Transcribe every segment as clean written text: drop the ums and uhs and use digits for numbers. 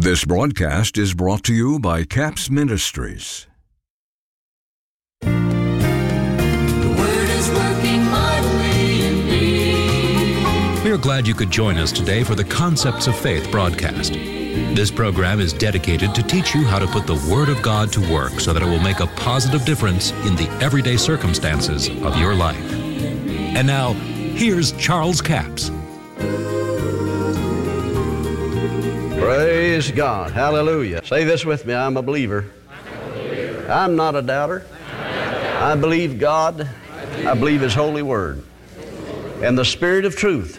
This broadcast is brought to you by Capps Ministries. The Word is working mightily in me. We are glad you could join us today for the Concepts of Faith broadcast. This program is dedicated to teach you how to put the Word of God to work so that it will make a positive difference in the everyday circumstances of your life. And now, here's Charles Capps. Praise God. Hallelujah. Say this with me. I'm a believer. I'm not a doubter. I believe God. I believe His holy word. And the Spirit of truth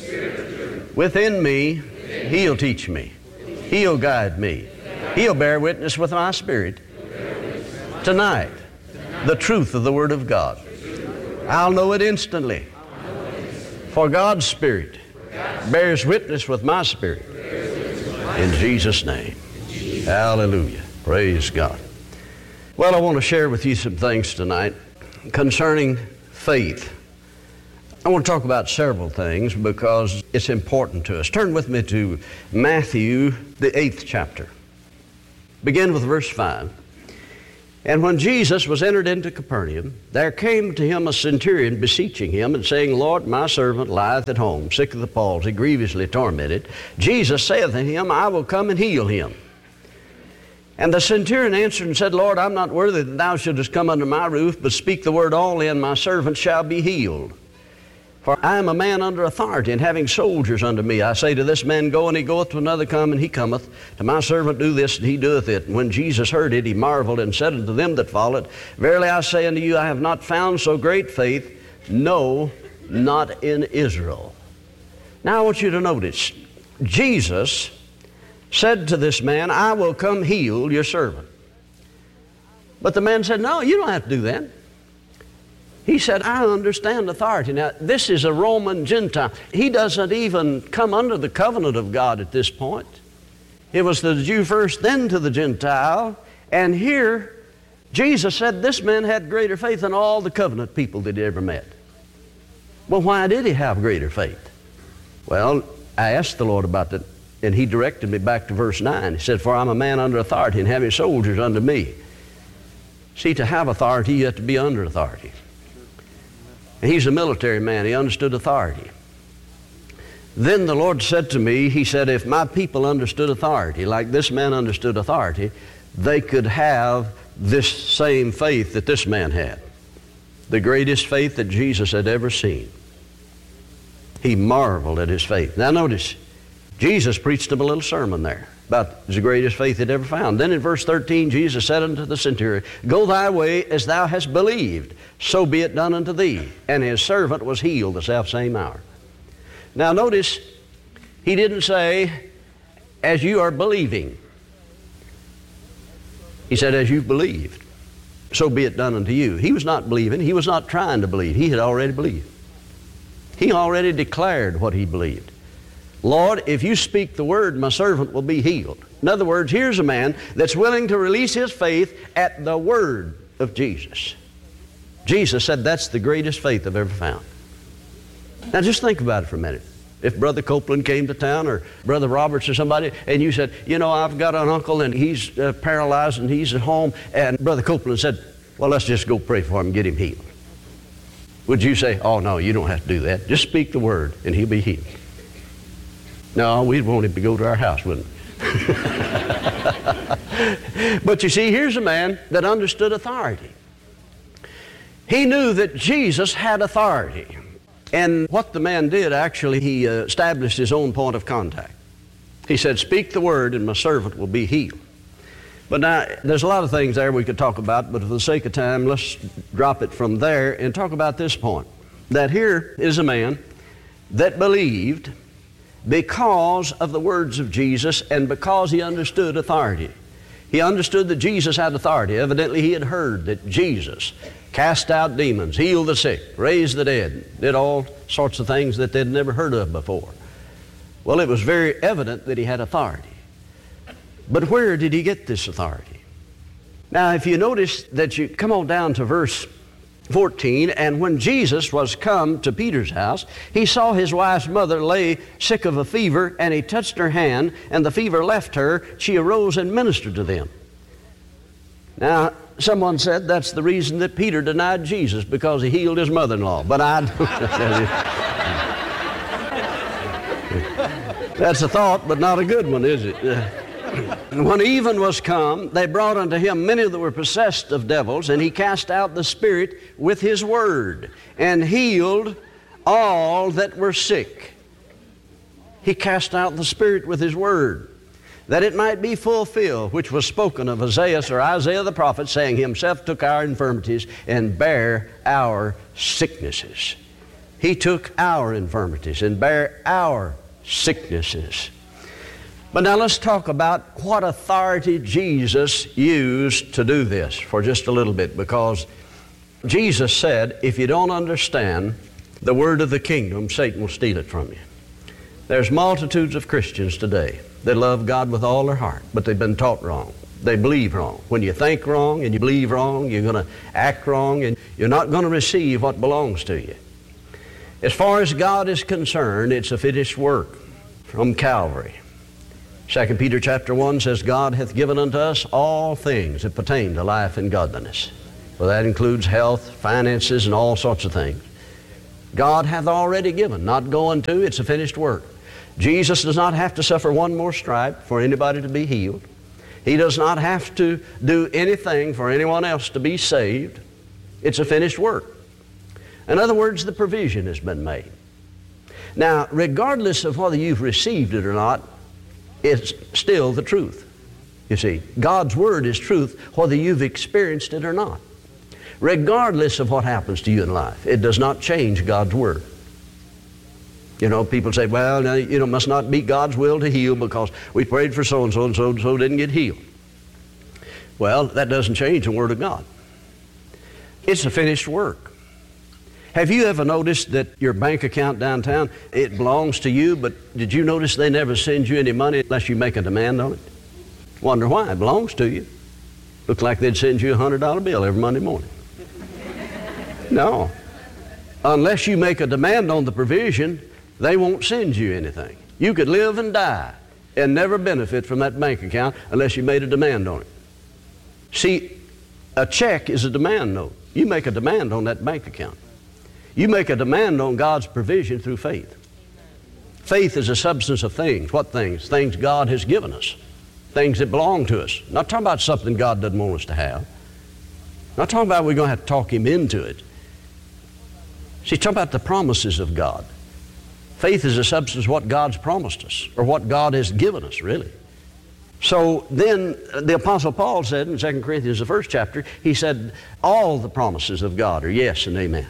within me, He'll teach me. He'll guide me. He'll bear witness with my spirit tonight, the truth of the Word of God. I'll know it instantly. For God's Spirit bears witness with my spirit. In Jesus' name. Hallelujah. Praise God. Well, I want to share with you some things tonight concerning faith. I want to talk about several things because it's important to us. Turn with me to Matthew, the 8th chapter. Begin with verse 5. And when Jesus was entered into Capernaum, there came to him a centurion beseeching him and saying, Lord, my servant lieth at home, sick of the palsy, grievously tormented. Jesus saith to him, I will come and heal him. And the centurion answered and said, Lord, I'm not worthy that thou shouldest come under my roof, but speak the word only, and my servant shall be healed. For I am a man under authority, and having soldiers under me. I say to this man, go, and he goeth, to another, come, and he cometh. To my servant, do this, and he doeth it. And when Jesus heard it, he marveled, and said unto them that followed, Verily I say unto you, I have not found so great faith, no, not in Israel. Now I want you to notice, Jesus said to this man, I will come heal your servant. But the man said, no, you don't have to do that. He said, I understand authority. Now, this is a Roman Gentile. He doesn't even come under the covenant of God at this point. It was to the Jew first, then to the Gentile. And here, Jesus said this man had greater faith than all the covenant people that he ever met. Well, why did he have greater faith? Well, I asked the Lord about that, and He directed me back to verse 9. He said, for I'm a man under authority, and having soldiers under me. See, to have authority, you have to be under authority. And he's a military man. He understood authority. Then the Lord said to me, He said, if my people understood authority, like this man understood authority, they could have this same faith that this man had. The greatest faith that Jesus had ever seen. He marveled at his faith. Now notice, Jesus preached him a little sermon there about the greatest faith he'd ever found. Then in verse 13, Jesus said unto the centurion, go thy way as thou hast believed, so be it done unto thee. And his servant was healed the selfsame hour. Now notice, he didn't say, as you are believing. He said, as you've believed, so be it done unto you. He was not believing. He was not trying to believe. He had already believed. He already declared what he believed. Lord, if you speak the word, my servant will be healed. In other words, here's a man that's willing to release his faith at the word of Jesus. Jesus said that's the greatest faith I've ever found. Now just think about it for a minute. If Brother Copeland came to town, or Brother Roberts or somebody, and you said, you know, I've got an uncle and he's paralyzed and he's at home, and Brother Copeland said, well, let's just go pray for him and get him healed. Would you say, oh no, you don't have to do that. Just speak the word and he'll be healed. No, we'd want him to go to our house, wouldn't we? But you see, here's a man that understood authority. He knew that Jesus had authority. And what the man did, actually, he established his own point of contact. He said, speak the word and my servant will be healed. But now, there's a lot of things there we could talk about, but for the sake of time, let's drop it from there and talk about this point. That here is a man that believed because of the words of Jesus and because he understood authority. He understood that Jesus had authority. Evidently, he had heard that Jesus cast out demons, healed the sick, raised the dead, did all sorts of things that they'd never heard of before. Well, it was very evident that he had authority. But where did he get this authority? Now, if you notice that you come on down to verse 14, and when Jesus was come to Peter's house, he saw his wife's mother lay sick of a fever, and he touched her hand, and the fever left her. She arose and ministered to them. Now, someone said that's the reason that Peter denied Jesus, because he healed his mother-in-law. But that's a thought, but not a good one, is it? When even was come, they brought unto him many that were possessed of devils, and he cast out the spirit with his word, and healed all that were sick. He cast out the spirit with his word, that it might be fulfilled, which was spoken of Isaiah the prophet, saying, himself took our infirmities and bare our sicknesses. He took our infirmities and bare our sicknesses. But now let's talk about what authority Jesus used to do this for just a little bit, because Jesus said, if you don't understand the word of the kingdom, Satan will steal it from you. There's multitudes of Christians today that love God with all their heart, but they've been taught wrong. They believe wrong. When you think wrong and you believe wrong, you're going to act wrong, and you're not going to receive what belongs to you. As far as God is concerned, it's a finished work from Calvary. 2 Peter chapter 1 says, God hath given unto us all things that pertain to life and godliness. Well, that includes health, finances, and all sorts of things. God hath already given, not going to. It's a finished work. Jesus does not have to suffer one more stripe for anybody to be healed. He does not have to do anything for anyone else to be saved. It's a finished work. In other words, the provision has been made. Now, regardless of whether you've received it or not, it's still the truth. You see, God's Word is truth whether you've experienced it or not. Regardless of what happens to you in life, it does not change God's Word. You know, people say, well, now, must not be God's will to heal because we prayed for so-and-so and so-and-so didn't get healed. Well, that doesn't change the Word of God. It's a finished work. Have you ever noticed that your bank account downtown, it belongs to you, but did you notice they never send you any money unless you make a demand on it? Wonder why? It belongs to you. Looks like they'd send you a $100 bill every Monday morning. No. Unless you make a demand on the provision, they won't send you anything. You could live and die and never benefit from that bank account unless you made a demand on it. See, a check is a demand note. You make a demand on that bank account. You make a demand on God's provision through faith. Faith is a substance of things. What things? Things God has given us. Things that belong to us. Not talking about something God doesn't want us to have. Not talking about we're going to have to talk Him into it. See, talking about the promises of God. Faith is a substance of what God's promised us, or what God has given us, really. So then the Apostle Paul said in 2 Corinthians, the first chapter, he said, all the promises of God are yes and amen.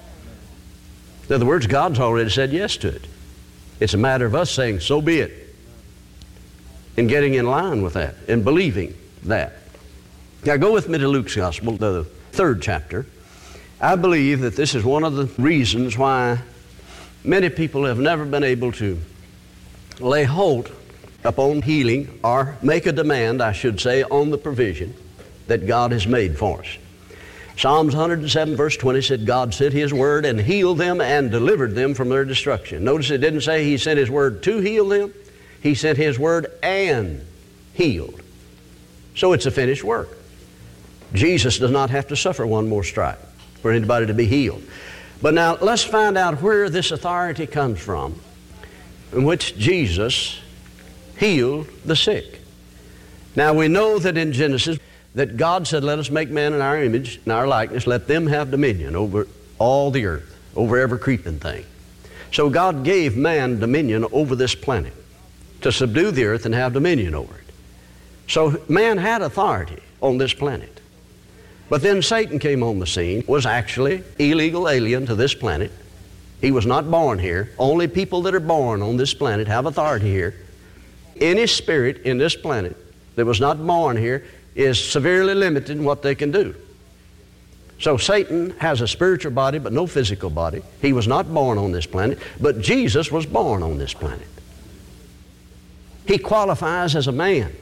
In other words, God's already said yes to it. It's a matter of us saying, so be it, and getting in line with that, and believing that. Now go with me to Luke's Gospel, the 3rd chapter. I believe that this is one of the reasons why many people have never been able to lay hold upon healing, or make a demand, I should say, on the provision that God has made for us. Psalms 107 verse 20 said, God sent His word and healed them and delivered them from their destruction. Notice it didn't say He sent His word to heal them. He sent His word and healed. So it's a finished work. Jesus does not have to suffer one more stripe for anybody to be healed. But now let's find out where this authority comes from, in which Jesus healed the sick. Now we know that in Genesis that God said, let us make man in our image, in our likeness, let them have dominion over all the earth, over every creeping thing. So God gave man dominion over this planet, to subdue the earth and have dominion over it. So man had authority on this planet. But then Satan came on the scene, was actually illegal alien to this planet. He was not born here. Only people that are born on this planet have authority here. Any spirit in this planet that was not born here is severely limited in what they can do. So Satan has a spiritual body but no physical body. He was not born on this planet, but Jesus was born on this planet. He qualifies as a man.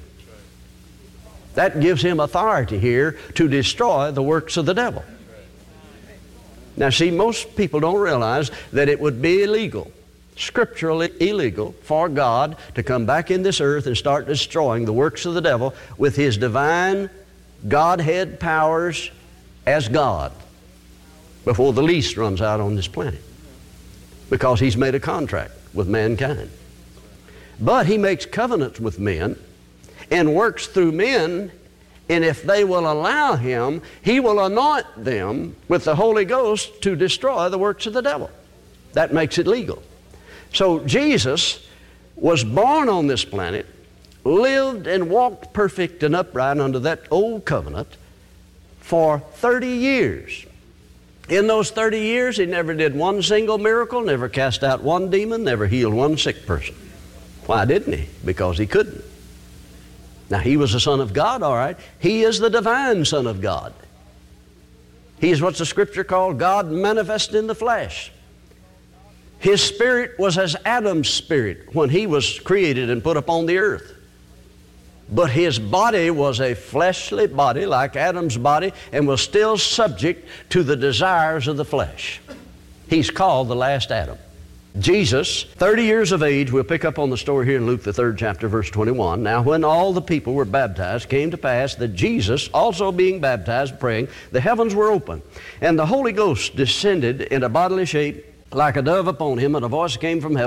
That gives him authority here to destroy the works of the devil. Now see, most people don't realize that it would be illegal, scripturally illegal, for God to come back in this earth and start destroying the works of the devil with His divine Godhead powers as God before the lease runs out on this planet, because He's made a contract with mankind. But He makes covenants with men and works through men, and if they will allow Him, He will anoint them with the Holy Ghost to destroy the works of the devil. That makes it legal. So Jesus was born on this planet, lived and walked perfect and upright under that old covenant for 30 years. In those 30 years, He never did one single miracle, never cast out one demon, never healed one sick person. Why didn't He? Because He couldn't. Now, He was the Son of God, all right. He is the divine Son of God. He is what the Scripture called God manifest in the flesh. His spirit was as Adam's spirit when he was created and put upon the earth. But His body was a fleshly body like Adam's body, and was still subject to the desires of the flesh. He's called the last Adam. Jesus, 30 years of age, we'll pick up on the story here in Luke, the 3rd chapter, verse 21. Now, when all the people were baptized, came to pass that Jesus, also being baptized, praying, the heavens were open, and the Holy Ghost descended in a bodily shape like a dove upon Him, and a voice came from heaven,